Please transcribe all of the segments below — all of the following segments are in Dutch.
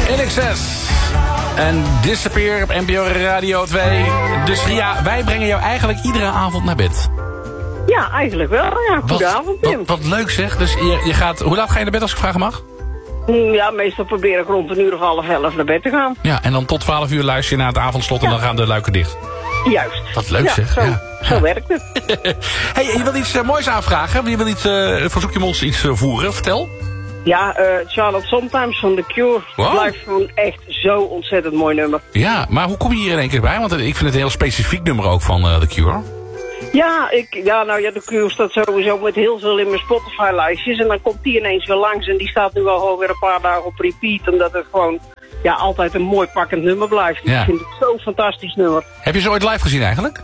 INXS. En Disappear op NPO Radio 2. Dus ja, wij brengen jou eigenlijk iedere avond naar bed. Ja, eigenlijk wel. Ja, goedenavond, Tim. Wat leuk zeg. Dus je gaat... Hoe laat ga je naar bed als ik vragen mag? Ja, meestal probeer ik rond 10:30 naar bed te gaan. Ja, en dan tot 12 uur luister je naar het avondslot en dan gaan de luiken dicht. Juist. Wat leuk zeg. Zo werkt het. Hey, je wil iets moois aanvragen. Je wil iets, verzoek je ons iets voeren. Vertel. Ja, Charlotte Sometimes van The Cure. Wow. Blijft gewoon echt zo ontzettend mooi nummer. Ja, maar hoe kom je hier in één keer bij? Want ik vind het een heel specifiek nummer ook van The Cure. Ja, The Cure staat sowieso met heel veel in mijn Spotify-lijstjes. En dan komt die ineens weer langs. En die staat nu al gewoon weer een paar dagen op repeat. Omdat het gewoon altijd een mooi pakkend nummer blijft. Ja. Ik vind het zo'n fantastisch nummer. Heb je ze ooit live gezien eigenlijk?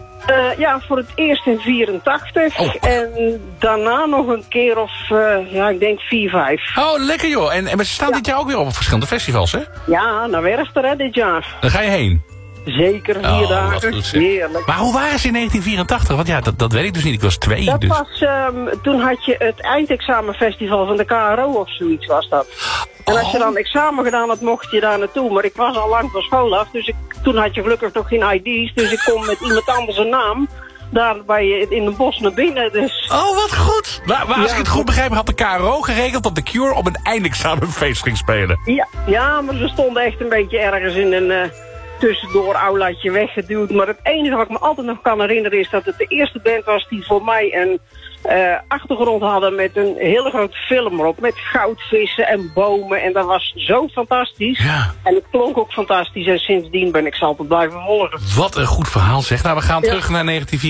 Voor het eerst in 84. Oh. En daarna nog een keer of, ik denk 4, 5. Oh, lekker joh. En ze staan dit jaar ook weer op verschillende festivals, hè? Ja, naar Werchter hè, dit jaar. Dan ga je heen. Zeker, 4 dagen. Goed, zeg. Heerlijk. Maar hoe waren ze in 1984? Want ja, dat weet ik dus niet. Ik was 2. Dat dus. was, toen had je het eindexamenfestival van de KRO of zoiets was dat. En als je dan examen gedaan had, mocht je daar naartoe. Maar ik was al lang van school af, dus toen had je gelukkig nog geen ID's. Dus ik kon met iemand anders een naam daar in een bos naar binnen. Dus. Oh, wat goed! Maar als ik het goed begreep, had de KRO geregeld dat The Cure op een eindexamenfeest ging spelen. Ja, maar ze stonden echt een beetje ergens in een tussendoor aulaatje weggeduwd. Maar het enige wat ik me altijd nog kan herinneren is dat het de eerste band was die voor mij een achtergrond hadden met een hele grote film erop. Met goudvissen en bomen. En dat was zo fantastisch. Ja. En het klonk ook fantastisch. En sindsdien ben ik ze altijd blijven volgen. Wat een goed verhaal zeg. Nou, we gaan terug naar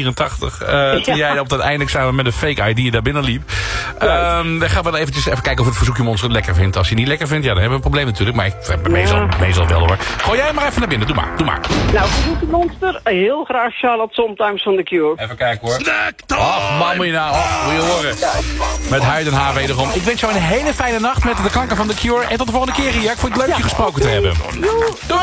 1984. Toen jij op dat eindexamen met een fake ID daar binnen liep. Dan gaan we eventjes even kijken of het verzoekjemonster lekker vindt. Als je het niet lekker vindt, ja, dan hebben we een probleem natuurlijk. Maar meestal wel hoor. Gooi jij maar even naar binnen. Doe maar. Nou, verzoekjemonster. Heel graag Charlotte Sometimes van The Cure. Even kijken hoor. Ach man, moet je nou. Moet je horen. Met huid en haar wederom. Ik wens jou een hele fijne nacht met de klanken van The Cure. En tot de volgende keer, Ria. Ik vond het leuk je gesproken te hebben. Doei!